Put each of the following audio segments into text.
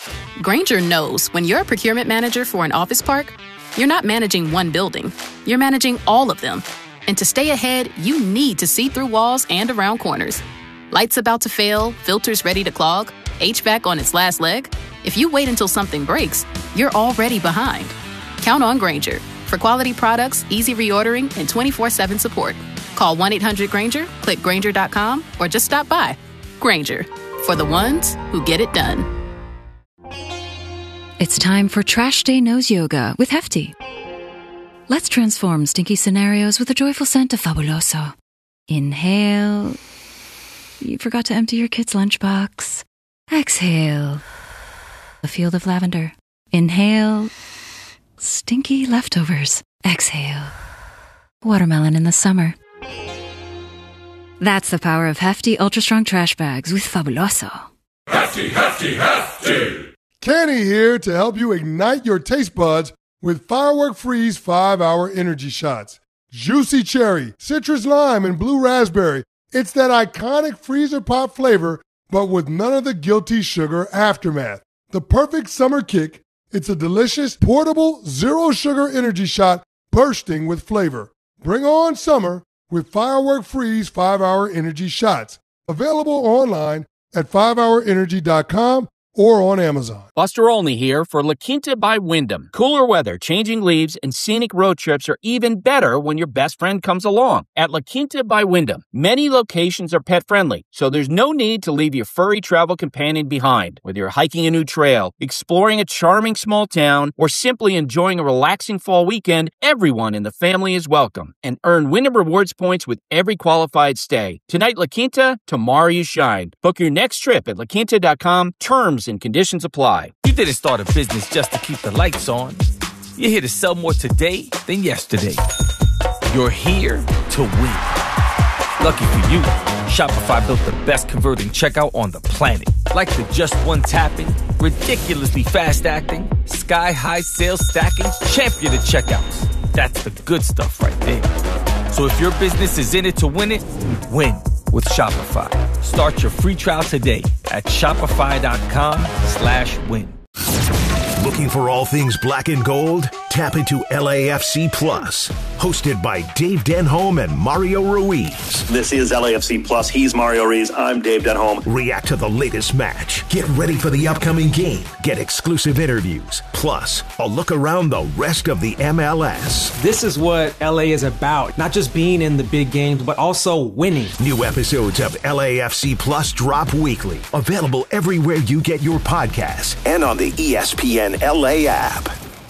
Grainger knows when you're a procurement manager for an office park, you're not managing one building, you're managing all of them. And to stay ahead, you need to see through walls and around corners. Lights about to fail, filters ready to clog, HVAC on its last leg. If you wait until something breaks, you're already behind. Count on Grainger for quality products, easy reordering, and 24/7 support. Call 1-800-GRAINGER, click Grainger.com, or just stop by. Grainger, for the ones who get it done. It's time for Trash Day Nose Yoga with Hefty. Let's transform stinky scenarios with the joyful scent of Fabuloso. Inhale. You forgot to empty your kid's lunchbox. Exhale. A field of lavender. Inhale. Stinky leftovers. Exhale. Watermelon in the summer. That's the power of Hefty Ultra Strong Trash Bags with Fabuloso. Hefty, Hefty, Hefty! Kenny here to help you ignite your taste buds with Firework Freeze 5-Hour Energy Shots. Juicy cherry, citrus lime, and blue raspberry. It's that iconic freezer pop flavor, but with none of the guilty sugar aftermath. The perfect summer kick. It's a delicious, portable, zero-sugar energy shot bursting with flavor. Bring on summer with Firework Freeze 5-Hour Energy Shots. Available online at 5hourenergy.com or on Amazon. Buster Olney here for La Quinta by Wyndham. Cooler weather, changing leaves, and scenic road trips are even better when your best friend comes along. At La Quinta by Wyndham, many locations are pet-friendly, so there's no need to leave your furry travel companion behind. Whether you're hiking a new trail, exploring a charming small town, or simply enjoying a relaxing fall weekend, everyone in the family is welcome. And earn Wyndham Rewards points with every qualified stay. Tonight, La Quinta, tomorrow you shine. Book your next trip at laquinta.com. Terms and conditions apply. You didn't start a business just to keep the lights on. You're here to sell more today than yesterday. You're here to win. Lucky for you, Shopify built the best converting checkout on the planet. Like the just one tapping, ridiculously fast acting, sky-high sales stacking, champion of checkouts. That's the good stuff right there. So if your business is in it to win it, win with Shopify. Start your free trial today at shopify.com/win. Looking for all things black and gold? Tap into LAFC Plus, hosted by Dave Denholm and Mario Ruiz. This is LAFC Plus. He's Mario Ruiz. I'm Dave Denholm. React to the latest match. Get ready for the upcoming game. Get exclusive interviews. Plus, a look around the rest of the MLS. This is what LA is about. Not just being in the big games, but also winning. New episodes of LAFC Plus drop weekly. Available everywhere you get your podcasts and on the ESPN LA app.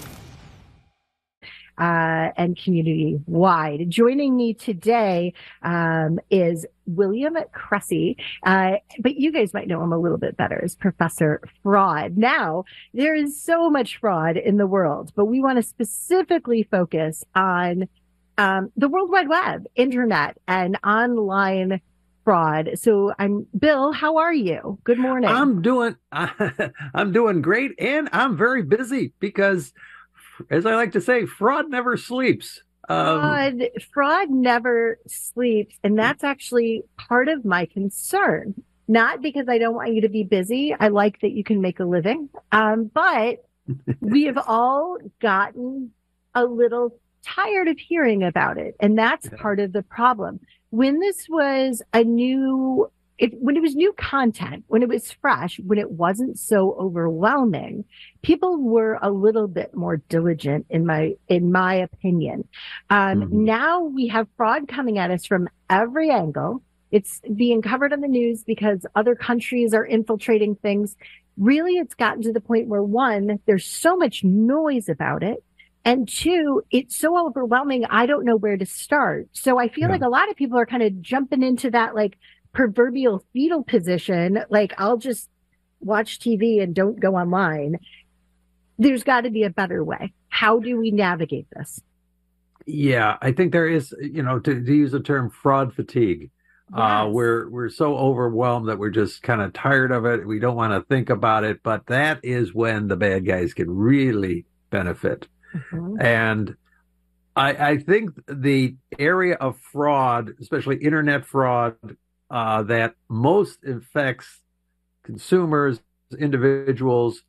And community-wide. Joining me today is William Cressy, but you guys might know him a little bit better as Professor Fraud. Now, there is so much fraud in the world, but we want to specifically focus on the World Wide Web, internet, and online fraud. So Bill, how are you? Good morning. I'm doing great, and I'm very busy because, as I like to say, fraud never sleeps. Fraud never sleeps. And that's actually part of my concern. Not because I don't want you to be busy. I like that you can make a living. But we have all gotten a little tired of hearing about it. And that's part of the problem. When this was when it was new content, when it was fresh, when it wasn't so overwhelming, people were a little bit more diligent in my opinion. Now we have fraud coming at us from every angle. It's being covered on the news because other countries are infiltrating things. Really, it's gotten to the point where, one, there's so much noise about it. And two, it's so overwhelming, I don't know where to start. So I feel like a lot of people are kind of jumping into that, like, proverbial fetal position, like I'll just watch TV and don't go online. There's got to be a better way. How do we navigate this? Yeah, I think there is, to use the term fraud fatigue. Yes. We're so overwhelmed that we're just kind of tired of it. We don't want to think about it, but that is when the bad guys can really benefit. Mm-hmm. And I think the area of fraud, especially internet fraud, that most affects consumers, individuals,